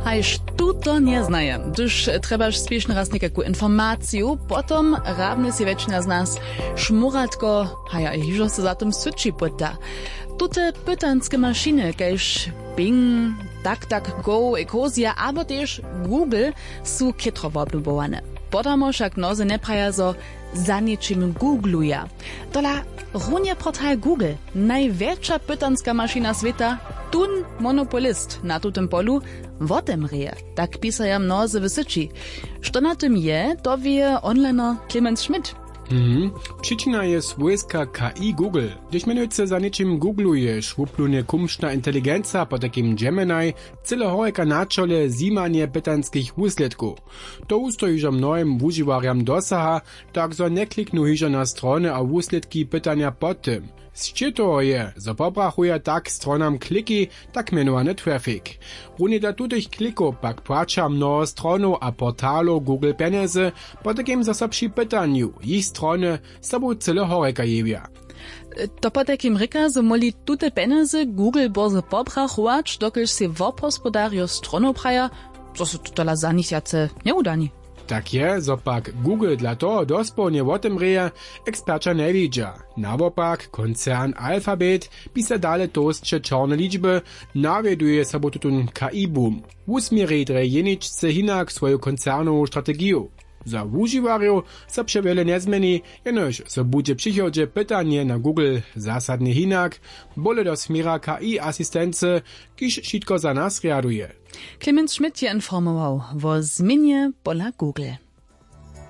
Hajż tu to nie znaje. Gdyż trebaż spieszny raz niekakую informaciju, potom rabny si väčšina z nás šmuratko, haja hižo se za tym syči pyta. Tute pytanske maszyny, kajż Bing, DuckDuckGo, Ecosia, abo też Google su kytro oblubowane. Podamo však noze nepraja, zo za ničim googluja. Tola runie portal Google, największa pytanska maszyna świata, tun monopolist na tutem polu, wotemreje. Tak pisaja mnoze w syci. Što na tym je, to wie online Clemens Schmidt. Przyczyna jest wojska KI Google. Gdyż mianujce za niczym googlujesz, wuplunie kumszna inteligencja po takim Gemini, cyle horeka na czole zimanie pytanskich wusledków. To ustoi, że mnoim używariam dosaha, tak zo nie kliknu hižo na strony a wusledki pytania pod tym. Szczyto je, że pobrachuje tak stronam kliki, tak mianowany traffic. Runie da tutych klików pak płacia mnoho stronów a portalów Google pieniędzy, po takim za przy pytaniu, ich strony sobą cyle horeka jewia. To po takim ryka, że moli tute pieniądze Google boze pobrachować, dokelż se wopospodario stronu praja, co su tola za nich jace nie udani. Tak je, zo pak Google dla toho dospołnie o tym reje, ekspercza nie widza. Nawopak, koncern Alphabet pisa dale toastcze czarne liczby, nawieduje sobie tutun KI-boom. Usmierit rejeniczce hinak swoją koncernową strategię. Za używarjów se przewiele nie zmieni, jenoż se będzie przychodzie pytanie na Google zasadnie hinak, bole do smiera KI-asystence, kiż wszystko za nas reaguje. Clemens Schmidt je informował o zmianie pola Google.